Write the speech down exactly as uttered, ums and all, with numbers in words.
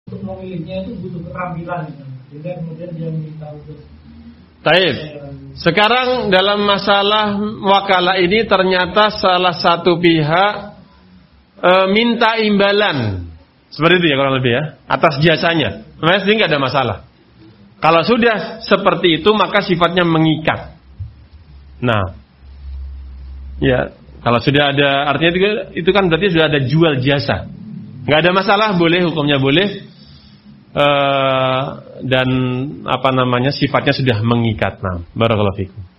untuk memilihnya itu butuh keterampilan gitu. Sehingga kemudian dia minta untuk. Taib. Sekarang dalam masalah wakalah ini ternyata salah satu pihak e, minta imbalan. Seperti itu ya kurang lebih ya, atas jasanya. Memang sendiri nggak ada masalah. Kalau sudah seperti itu maka sifatnya mengikat. Nah, ya kalau sudah ada artinya itu, itu kan berarti sudah ada jual jasa. Nggak ada masalah, boleh, hukumnya boleh. Uh, dan apa namanya sifatnya sudah mengikat. Nah, barakallahu fikum.